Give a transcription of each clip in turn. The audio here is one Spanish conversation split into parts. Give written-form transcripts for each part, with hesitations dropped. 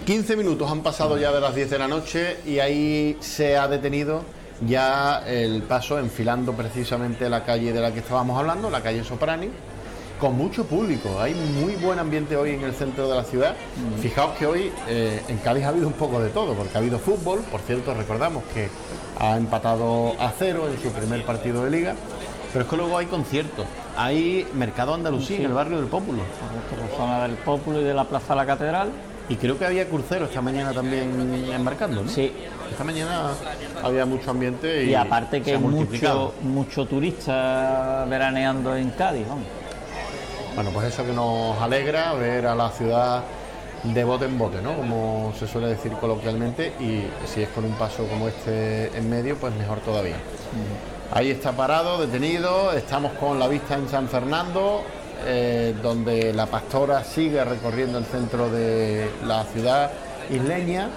15 minutos han pasado ya de las 10 de la noche y ahí se ha detenido ya el paso enfilando precisamente la calle de la que estábamos hablando, la calle Soprani, con mucho público. Hay muy buen ambiente hoy en el centro de la ciudad. Fijaos que hoy en Cádiz ha habido un poco de todo, porque ha habido fútbol. Por cierto, recordamos que ha empatado a 0 en su primer partido de liga, pero es que luego hay conciertos. Hay mercado andalusí en el barrio del Pópulo. Por la zona del Pópulo y de la Plaza de la Catedral. Y creo que había crucero esta mañana también embarcando, ¿no? Sí. Esta mañana había mucho ambiente Y aparte que se ha hay multiplicado. mucho turista veraneando en Cádiz, vamos. Bueno, pues eso que nos alegra, ver a la ciudad de bote en bote, ¿no? Como se suele decir coloquialmente, y si es con un paso como este en medio, pues mejor todavía. Ahí está parado, detenido, estamos con la vista en San Fernando, donde la pastora sigue recorriendo el centro de la ciudad isleña.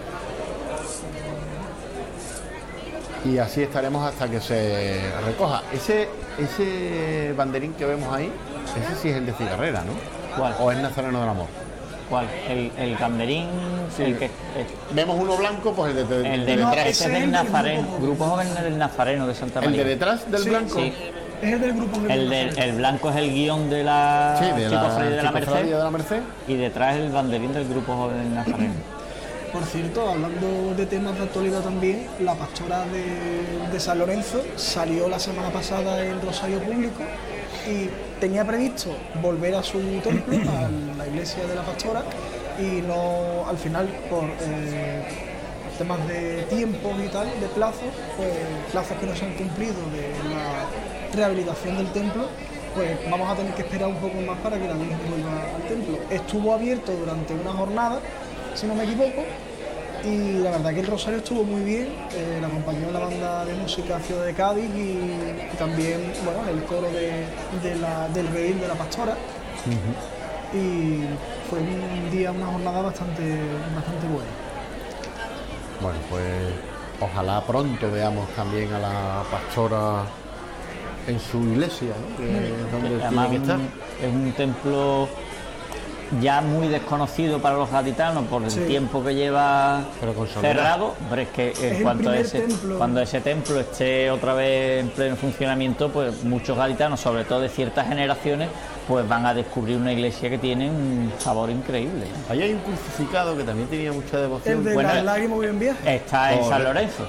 Y así estaremos hasta que se recoja. Ese banderín que vemos ahí, ese sí es el de Cigarrera, ¿no? ¿Cuál? ¿O es Nazareno del Amor? ¿Cuál? El Camberín, Sí. el que Vemos uno blanco, pues el de el de detrás. ese es ese es del el Nazareno, grupo Grupo Joven del Nazareno de Santa El María. de detrás del Sí, blanco. Sí. Es el del grupo El blanco es el guión de la Sí, de la Cofradía de la Cofradía Merced, de la Merced. y detrás el banderín del Grupo Joven del Nazareno. Por cierto, hablando de temas de actualidad también, la pastora de San Lorenzo salió la semana pasada en Rosario Público y tenía previsto volver a su templo, a la iglesia de la pastora, y no, al final, por temas de tiempo y tal, de plazos, pues plazos que no se han cumplido de la rehabilitación del templo, pues vamos a tener que esperar un poco más para que la Virgen vuelva al templo. Estuvo abierto durante una jornada, si no me equivoco, y la verdad que el rosario estuvo muy bien, la acompañó la banda de música Ciudad de Cádiz y también, bueno, el coro del redil de la pastora. Y fue un día, una jornada bastante buena. Bueno, pues ojalá pronto veamos también a la pastora en su iglesia, ¿no? Que es donde Además, tiene que estar. es un templo ya muy desconocido para los gaditanos por el Sí. tiempo que lleva Pero consolidado. cerrado, pero es que el primer templo. cuando ese templo esté otra vez en pleno funcionamiento, pues muchos gaditanos, sobre todo de ciertas generaciones, pues van a descubrir una iglesia que tiene un sabor increíble. Ahí hay un crucificado que también tenía mucha devoción. El de Bueno, las lágrimas bien viejas. Está en San Correcto. Lorenzo.